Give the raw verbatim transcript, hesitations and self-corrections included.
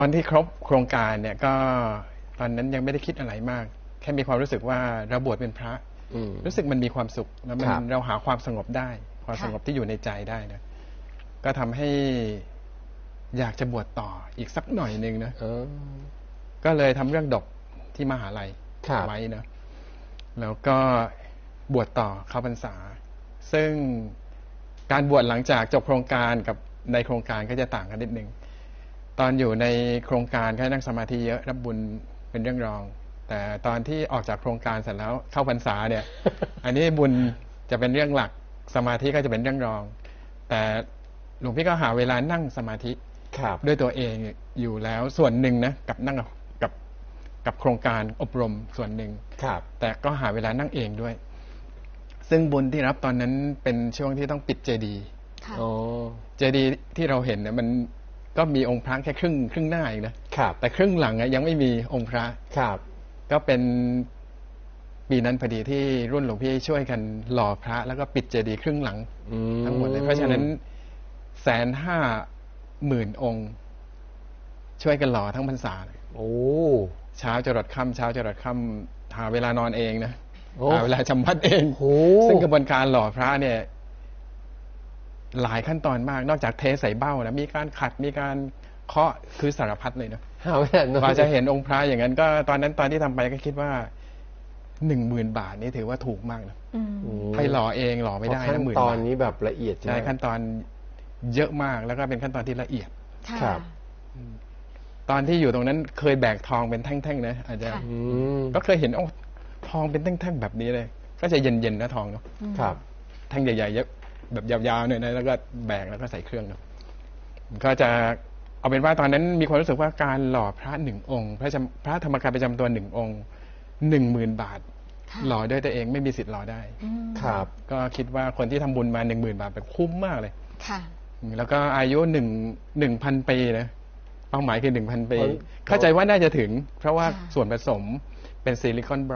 ตอนที่ครบโครงการเนี่ยก็ตอนนั้นยังไม่ได้คิดอะไรมากแค่มีความรู้สึกว่าเราบวชเป็นพระรู้สึกมันมีความสุขแล้วมันเราหาความสงบได้ความสงบที่อยู่ในใจได้นะก็ทำให้อยากจะบวชต่ออีกสักหน่อยหนึ่งนะก็เลยทำเรื่องดกที่มหาลัยไว้นะแล้วก็บวชต่อเข้าพรรษาซึ่งการบวชหลังจากจบโครงการกับในโครงการก็จะต่างกันนิดนึงตอนอยู่ในโครงการก็นั่งสมาธิเยอะรับบุญเป็นเรื่องรองแต่ตอนที่ออกจากโครงการเสร็จแล้วเข้าพรรษาเนี่ย อันนี้บุญจะเป็นเรื่องหลักสมาธิก็จะเป็นเรื่องรองแต่หลวงพี่ก็หาเวลานั่งสมาธิด้วยตัวเองอยู่แล้วส่วนหนึ่งนะกับนั่งกับกับโครงการอบรมส่วนหนึ่งแต่ก็หาเวลานั่งเองด้วยซึ่งบุญที่รับตอนนั้นเป็นช่วงที่ต้องปิดเจดีย์เจดีย์ที่เราเห็นเนี่ยมันก็มีองค์พระแค่ครึ่งครึ่งหน้าเองนะแต่ครึ่งหลังยังไม่มีองค์พระก็เป็นปีนั้นพอดีที่รุ่นหลวงพี่ช่วยกันหล่อพระแล้วก็ปิดเจดีย์ครึ่งหลังทั้งหมดเลยเพราะฉะนั้นแสนห้าหมื่นองค์ช่วยกันหล่อทั้งพรรษาโอ้เช้าจรดค่ำเช้าจรดค่ำหาเวลานอนเองนะหาเวลาจำวัดเองซึ่งกระบวนการหล่อพระเนี่ยหลายขั้นตอนมากนอกจากเทใส่เบ้านะมีการขัดมีการเคาะคือสารพัดเลยนะกว่าจะเห็นองค์พระอย่างนั้นก็ตอนนั้นตอนที่ทำไปก็คิดว่าหนึ่งหมื่นบาทนี่ถือว่าถูกมากนะไปหล่อเองหล่อไม่ได้นะหมื่นบาทขั้นตอนนี้แบบละเอียดใช่ขั้นตอนเยอะมากแล้วก็เป็นขั้นตอนที่ละเอียดครับตอนที่อยู่ตรงนั้นเคยแบกทองเป็นแท่งๆนะอาจจะก็เคยเห็นโอ้ทองเป็นแท่งๆแบบนี้เลยก็จะเย็นๆนะทองเนาะครับแท่งใหญ่ๆเยอะแบบยาวๆหน่อยนะแล้วก็แบกแล้วก็ใส่เครื่องเนาะก็จะเอาเป็นว่าตอนนั้นมีความรู้สึกว่าการหล่อพระหนึ่งองค์พระพระธรรมกายประจำตัวหนึ่งองค์หนึ่งหมื่นบาทหล่อด้วยตัวเองไม่มีสิทธิ์หล่อได้ครับก็คิดว่าคนที่ทำบุญมาหนึ่งหมื่นบาทเป็นคุ้มมากเลยค่ะแล้วก็อายุหนึ่งหนึ่งพันปีนะเป้าหมายคือหนึ่งพันปีเข้าใจว่าน่าจะถึงเพราะว่าส่วนผสมเป็นซิลิคอน